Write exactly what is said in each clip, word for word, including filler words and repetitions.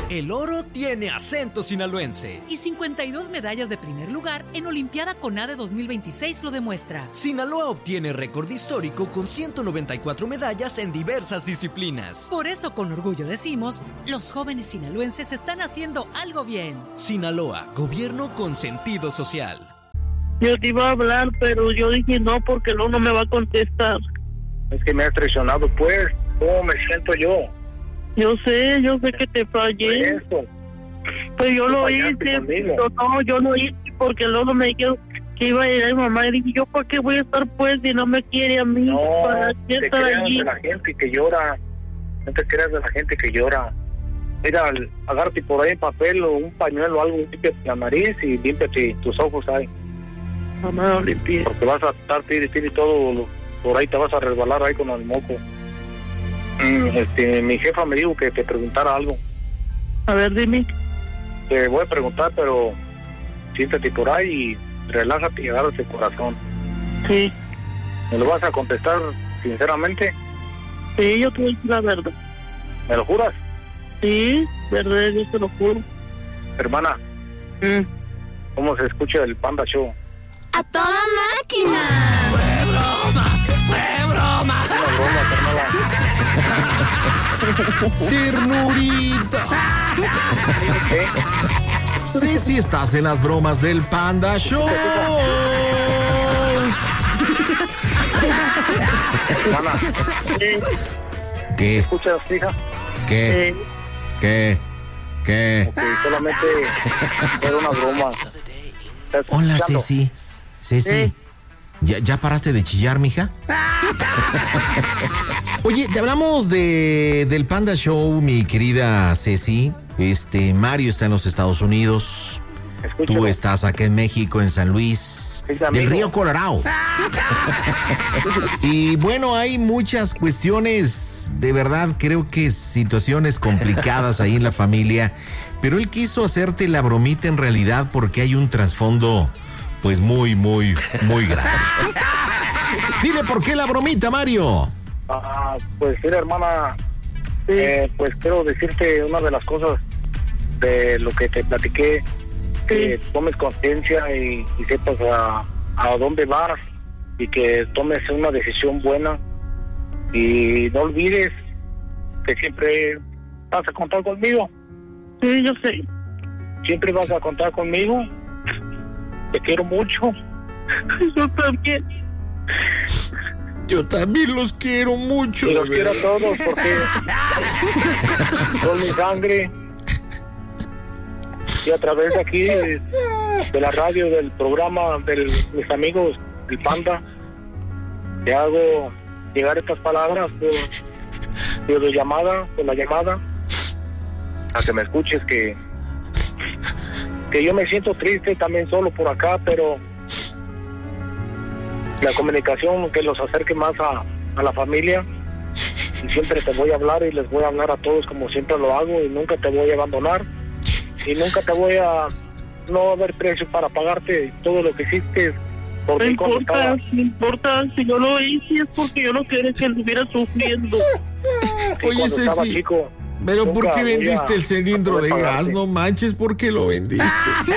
El oro tiene acento sinaloense. Y cincuenta y dos medallas de primer lugar en Olimpiada CONADE dos mil veintiséis lo demuestra. Sinaloa obtiene récord histórico con ciento noventa y cuatro medallas en diversas disciplinas. Por eso con orgullo decimos, los jóvenes sinaloenses están haciendo algo bien. Sinaloa, gobierno con sentido social. Yo te iba a hablar, pero yo dije no, porque no, no me va a contestar. Es que me has traicionado, pues. ¿Cómo me siento yo? Yo sé, yo sé que te fallé. Eso. Pues yo lo hice, pero no, yo lo hice porque luego me dijeron que iba a ir a mi mamá y dije, ¿yo para qué voy a estar pues si no me quiere a mí? No, ¿para qué te estar creas allí? de la gente que llora. No te creas de la gente que llora. Mira, agárrate por ahí papel o un pañuelo o algo, límpiate la nariz y límpiate tus ojos ahí. Mamá, no limpié. Porque vas a estar tiri tiri todo, por ahí te vas a resbalar ahí con el moco. Mm, este, mi jefa me dijo que te preguntara algo. A ver, dime. Te voy a preguntar, pero siéntate por ahí y relájate y agárrate el corazón. Sí. ¿Me lo vas a contestar sinceramente? Sí, yo te voy a decir la verdad. ¿Me lo juras? Sí, verdad, yo te lo juro. Hermana, Mm. ¿cómo se escucha el Panda Show? ¡A toda máquina! ¡Fue broma! ¡Fue broma! Una broma, carnala. ¡Ternurita! ¿Eh? Sí, sí, estás en las bromas del Panda Show. Hermana, Eh, ¿Qué? ¿escuchas, hija? ¿Qué? eh, ¿Qué? ¿Qué? Ok, solamente era una broma. ¿Estás Hola, escuchando? Ceci. Ceci. Eh. ¿Ya, ¿Ya paraste de chillar, mija? Oye, te hablamos de del Panda Show, mi querida Ceci. Este, Mario está en los Estados Unidos. Escúchalo. Tú estás acá en México, en San Luis, Es amigo. del Río Colorado. Y bueno, hay muchas cuestiones, de verdad, creo que situaciones complicadas ahí en la familia. Pero él quiso hacerte la bromita en realidad porque hay un trasfondo, pues muy, muy, muy grande. Dile por qué la bromita, Mario. Ah, pues mira, hermana, eh, pues quiero decirte una de las cosas de lo que te platiqué, que tomes conciencia y, y sepas a, a dónde vas y que tomes una decisión buena y no olvides que siempre vas a contar conmigo, sí, yo sé. siempre vas a contar conmigo, te quiero mucho. Yo también. Yo también los quiero mucho. Y los quiero a todos porque son mi sangre. Y a través de aquí, de, de la radio, del programa de mis amigos, el Panda, te hago llegar estas palabras por, por llamada, por la llamada, a que me escuches que, que yo me siento triste también solo por acá, pero la comunicación que los acerque más a, a la familia, y siempre te voy a hablar y les voy a hablar a todos como siempre lo hago y nunca te voy a abandonar y nunca te voy a no haber precio para pagarte todo lo que hiciste por No mí cuando importa, estaba, no importa, si yo lo hice es porque yo no quería que estuviera sufriendo. sí, Oye, cuando estaba Ceci, chico. pero ¿por Nunca qué voy a- vendiste el cilindro a de poder gas? pagarte. No manches, ¿por qué lo vendiste?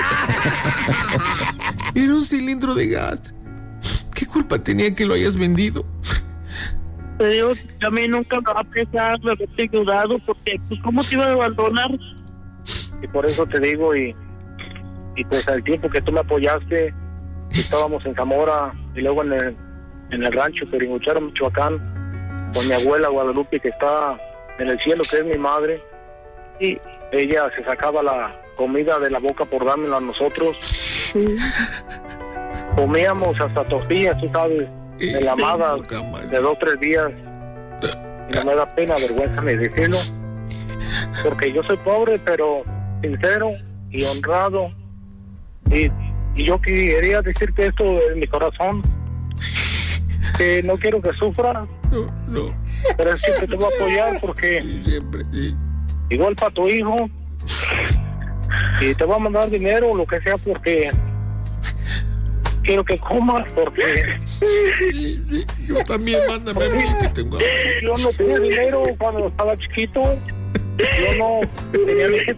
Era un cilindro de gas. ¿Qué culpa tenía que lo hayas vendido? Te digo que a mí nunca me va a pesar de haberte ayudado porque, pues, ¿cómo te iba a abandonar? Y por eso te digo, y, y pues al tiempo que tú me apoyaste, estábamos en Zamora y luego en el, en el rancho Peringucharo, Michoacán, con mi abuela Guadalupe, que está en el cielo, que es mi madre, y ella se sacaba la comida de la boca por dármela a nosotros. Comíamos hasta tortillas, tú sabes, enlamadas de dos, tres días. Y no me da pena, vergüenza ni decirlo, porque yo soy pobre, pero sincero y honrado. Y, y yo quería decirte esto en mi corazón, que no quiero que sufra, No, no. pero siempre te voy a apoyar porque Sí, siempre, sí. igual para tu hijo, y te voy a mandar dinero, lo que sea, porque quiero que comas, porque Sí, sí. Yo también, mándame a mí que tengo hambre. yo no tenía dinero cuando estaba chiquito, yo no tenía ni que